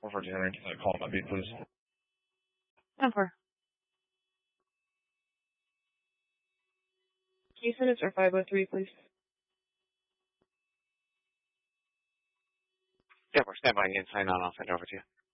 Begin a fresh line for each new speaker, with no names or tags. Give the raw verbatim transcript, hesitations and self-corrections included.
four four two hundred, uh, call my beat, please.
ten four. Can you send it to five oh three, please?
Yeah, we're standing by again. Sign on. I'll send it over to you.